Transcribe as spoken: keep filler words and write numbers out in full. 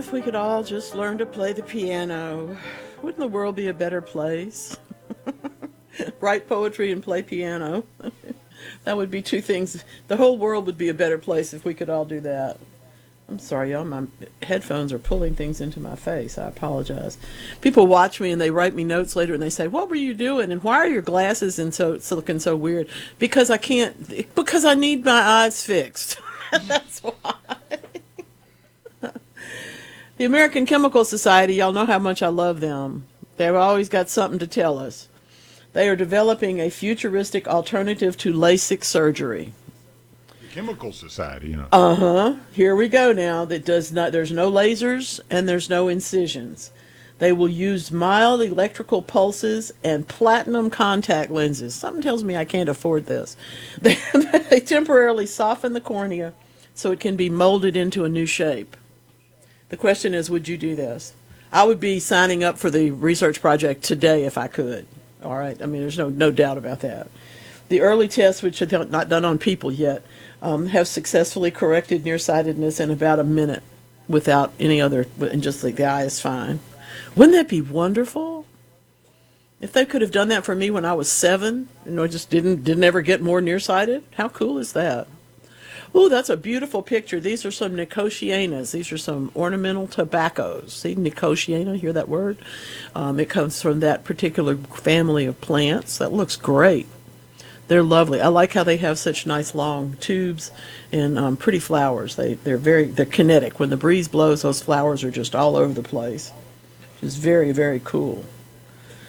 if we could all just learn to play the piano? Wouldn't the world be a better place? Write poetry and play piano. That would be two things. The whole world would be a better place if we could all do that. I'm sorry, y'all. My headphones are pulling things into my face. I apologize. People watch me and they write me notes later and they say, "What were you doing? And why are your glasses and so it's looking so weird?" Because I can't. Because I need my eyes fixed. That's why. The American Chemical Society, y'all know how much I love them. They've always got something to tell us. They are developing a futuristic alternative to LASIK surgery. The Chemical Society, you know. Uh-huh. Here we go now. That does not there's no lasers and there's no incisions. They will use mild electrical pulses and platinum contact lenses. Something tells me I can't afford this. They, they temporarily soften the cornea so it can be molded into a new shape. The question is, would you do this? I would be signing up for the research project today if I could. All right. I mean, there's no no doubt about that. The early tests, which are not done on people yet, um, have successfully corrected nearsightedness in about a minute without any other, and just like the eye is fine. Wouldn't that be wonderful? If they could have done that for me when I was seven, and I just didn't didn't ever get more nearsighted, how cool is that? Ooh, that's a beautiful picture. These are some nicotianas. These are some ornamental tobaccos. See, nicotiana, hear that word? Um, it comes from that particular family of plants. That looks great. They're lovely. I like how they have such nice long tubes and um, pretty flowers. They, they're very, they're kinetic. When the breeze blows, those flowers are just all over the place. It's very, very cool.